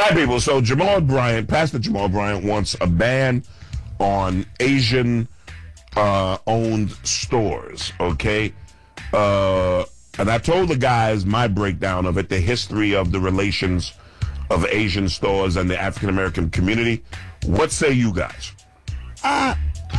right, people. So Pastor Jamal Bryant wants a ban on Asian owned stores, okay? And I told the guys my breakdown of it, the history of the relations of Asian stores and the African American community. What say you guys? I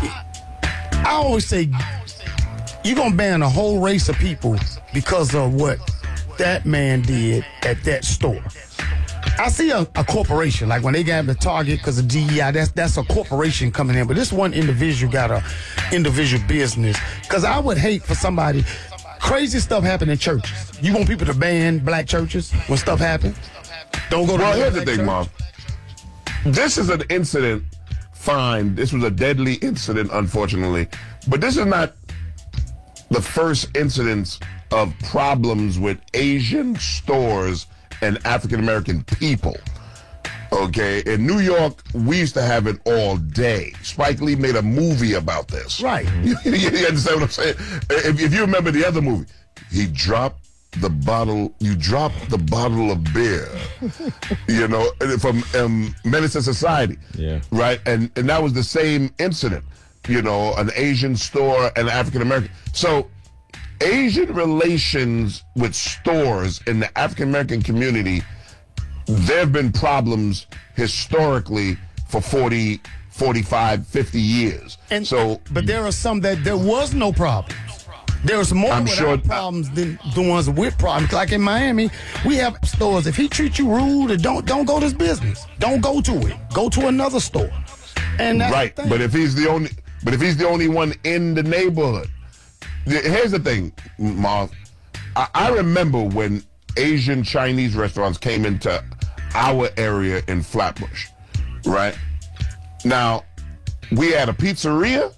always say you're going to ban a whole race of people because of what that man did at that store. I see a corporation, like when they got the Target because of DEI, that's a corporation coming in. But this one individual got a individual business. Because I would hate for somebody, crazy stuff happen in churches. You want people to ban black churches when stuff happens? Don't go to Well, here's the thing, Mom. This is an incident, fine. This was a deadly incident, unfortunately. But this is not the first incidence of problems with Asian stores and African-American people. Okay? In New York, we used to have it all day. Spike Lee made a movie about this. Right. You understand what I'm saying? If you remember the other movie, he dropped the bottle, you dropped the bottle of beer, you know, from Menace to Society. Yeah. Right? And that was the same incident, you know, an Asian store and African-American. So, Asian relations with stores in the African-American community, there have been problems historically for 40, 45, 50 years. But there are some that there was no problems. There's more problems than the ones with problems. Like in Miami, we have stores. If he treats you rude, don't go to his business. Don't go to it. Go to another store. And that's right. the thing. But if he's the only one in the neighborhood. Here's the thing, Marv. I remember when Asian Chinese restaurants came into our area in Flatbush, right? Now, we had a pizzeria,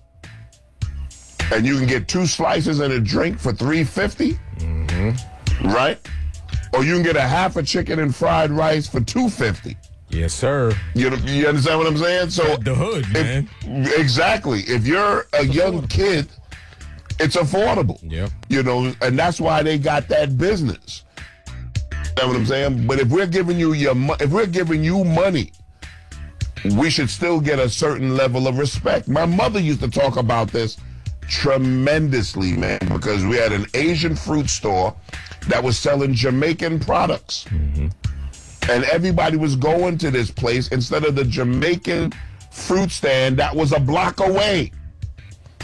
and you can get 2 slices and a drink for $3.50, right? Or you can get a half a chicken and fried rice for $2.50. Yes, sir. You understand what I'm saying? So the hood, man. Exactly. If you're a young kid, it's affordable. Yep. You know, and that's why they got that business. You know what I'm saying? But if we're giving you money, we should still get a certain level of respect. My mother used to talk about this tremendously, man, because we had an Asian fruit store that was selling Jamaican products. And everybody was going to this place instead of the Jamaican fruit stand that was a block away.